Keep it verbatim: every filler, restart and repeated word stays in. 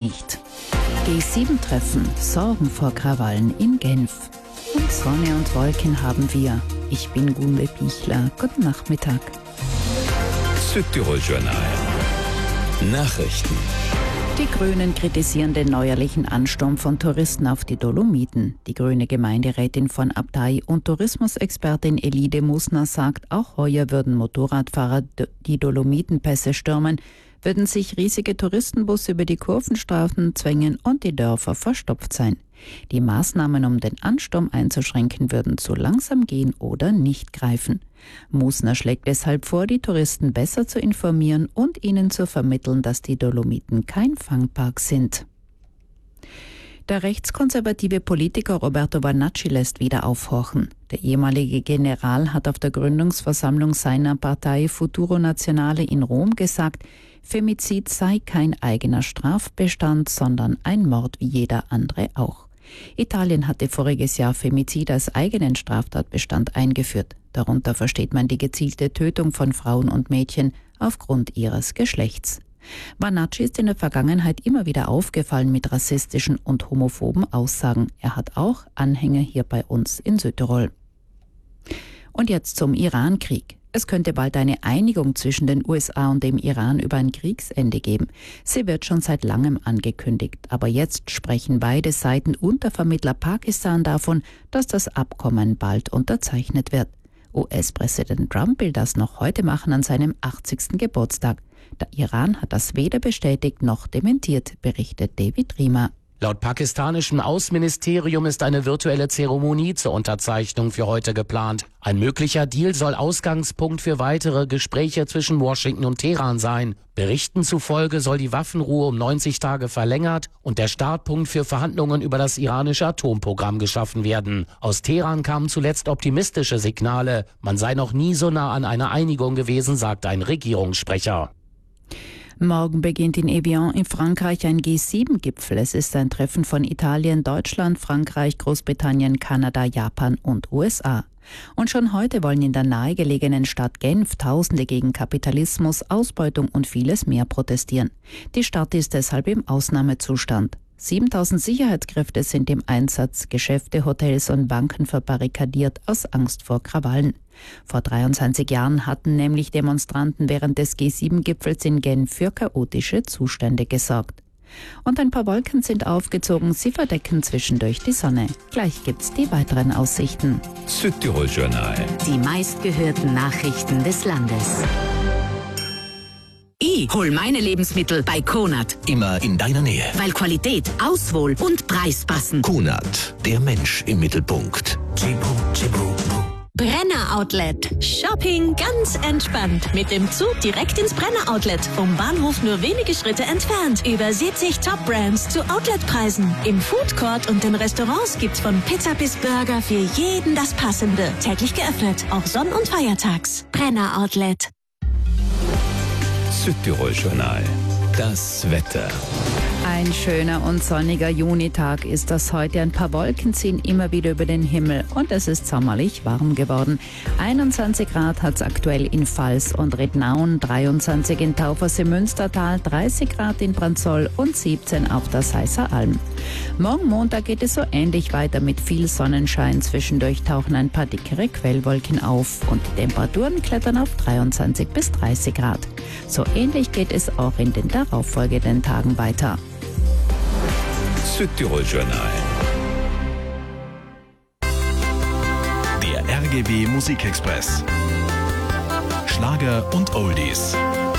nicht. G sieben Treffen, Sorgen vor Krawallen in Genf. Und Sonne und Wolken haben wir. Ich bin Gunde Pichler. Guten Nachmittag. Südtirol-Journal. Nachrichten. Die Grünen kritisieren den neuerlichen Ansturm von Touristen auf die Dolomiten. Die grüne Gemeinderätin von Abtei und Tourismusexpertin Elide Musner sagt, auch heuer würden Motorradfahrer die Dolomitenpässe stürmen, würden sich riesige Touristenbusse über die Kurvenstraßen zwängen und die Dörfer verstopft sein. Die Maßnahmen, um den Ansturm einzuschränken, würden zu langsam gehen oder nicht greifen. Musner schlägt deshalb vor, die Touristen besser zu informieren und ihnen zu vermitteln, dass die Dolomiten kein Fangpark sind. Der rechtskonservative Politiker Roberto Vannacci lässt wieder aufhorchen. Der ehemalige General hat auf der Gründungsversammlung seiner Partei Futuro Nazionale in Rom gesagt, Femizid sei kein eigener Strafbestand, sondern ein Mord wie jeder andere auch. Italien hatte voriges Jahr Femizid als eigenen Straftatbestand eingeführt. Darunter versteht man die gezielte Tötung von Frauen und Mädchen aufgrund ihres Geschlechts. Vannacci ist in der Vergangenheit immer wieder aufgefallen mit rassistischen und homophoben Aussagen. Er hat auch Anhänger hier bei uns in Südtirol. Und jetzt zum Iran-Krieg. Es könnte bald eine Einigung zwischen den U S A und dem Iran über ein Kriegsende geben. Sie wird schon seit langem angekündigt. Aber jetzt sprechen beide Seiten und der Vermittler Pakistan davon, dass das Abkommen bald unterzeichnet wird. U S-Präsident Trump will das noch heute machen an seinem achtzigsten Geburtstag. Der Iran hat das weder bestätigt noch dementiert, berichtet David Riemer. Laut pakistanischem Außenministerium ist eine virtuelle Zeremonie zur Unterzeichnung für heute geplant. Ein möglicher Deal soll Ausgangspunkt für weitere Gespräche zwischen Washington und Teheran sein. Berichten zufolge soll die Waffenruhe um neunzig Tage verlängert und der Startpunkt für Verhandlungen über das iranische Atomprogramm geschaffen werden. Aus Teheran kamen zuletzt optimistische Signale. Man sei noch nie so nah an einer Einigung gewesen, sagte ein Regierungssprecher. Morgen beginnt in Evian in Frankreich ein G sieben Gipfel. Es ist ein Treffen von Italien, Deutschland, Frankreich, Großbritannien, Kanada, Japan und U S A. Und schon heute wollen in der nahegelegenen Stadt Genf Tausende gegen Kapitalismus, Ausbeutung und vieles mehr protestieren. Die Stadt ist deshalb im Ausnahmezustand. siebentausend Sicherheitskräfte sind im Einsatz, Geschäfte, Hotels und Banken verbarrikadiert aus Angst vor Krawallen. Vor dreiundzwanzig Jahren hatten nämlich Demonstranten während des G sieben Gipfels in Genf für chaotische Zustände gesorgt. Und ein paar Wolken sind aufgezogen, sie verdecken zwischendurch die Sonne. Gleich gibt's die weiteren Aussichten. Südtirol-Journal. Die meistgehörten Nachrichten des Landes. Ich hol meine Lebensmittel bei Konad. Immer in deiner Nähe. Weil Qualität, Auswohl und Preis passen. Konad, der Mensch im Mittelpunkt. Brenner Outlet. Shopping ganz entspannt. Mit dem Zug direkt ins Brenner Outlet. Vom Bahnhof nur wenige Schritte entfernt. Über siebzig Top-Brands zu Outletpreisen. Im Food Court und den Restaurants gibt's von Pizza bis Burger für jeden das Passende. Täglich geöffnet, auch sonn- und feiertags. Brenner Outlet. Südtirol-Journal. Das Wetter. Ein schöner und sonniger Junitag ist das heute. Ein paar Wolken ziehen immer wieder über den Himmel und es ist sommerlich warm geworden. einundzwanzig Grad hat es aktuell in Vals und Rednaun, dreiundzwanzig in Taufers im Münstertal, dreißig Grad in Branzoll und siebzehn auf der Seisser Alm. Morgen Montag geht es so ähnlich weiter mit viel Sonnenschein. Zwischendurch tauchen ein paar dickere Quellwolken auf und die Temperaturen klettern auf dreiundzwanzig bis dreißig Grad. So ähnlich geht es auch in den darauffolgenden Tagen weiter. Südtirol-Journal. Der R G W Musikexpress. Schlager und Oldies.